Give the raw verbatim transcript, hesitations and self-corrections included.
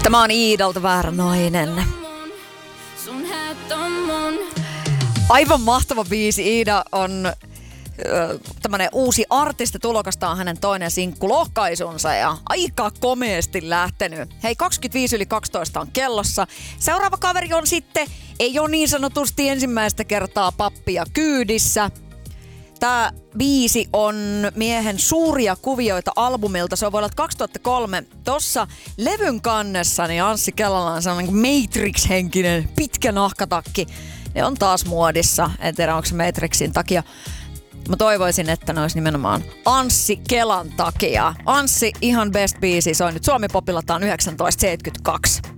Tämä on Iidalta Väärä nainen. Aivan mahtava biisi. Iida on ö, tämmönen uusi artisti, tulokastaan hänen toinen sinkku Lohkaisunsa ja aika komeasti lähtenyt. Hei, kaksikymmentäviisi yli kaksitoista on kellossa. Seuraava kaveri on sitten, ei ole niin sanotusti ensimmäistä kertaa pappia kyydissä. Tää biisi on miehen Suuria kuvioita -albumilta. Se on vuodelta kaksituhattakolme. Tossa levyn kannessa niin Anssi Kelalla on sellainen Matrix-henkinen pitkä nahkatakki. Ne on taas muodissa. En tiedä, onko se Matrixin takia. Mä toivoisin, että ne olisi nimenomaan Anssi Kelan takia. Anssi, ihan best biisi. Se on nyt Suomi Popilla, tää on yhdeksäntoista seitsemänkymmentäkaksi.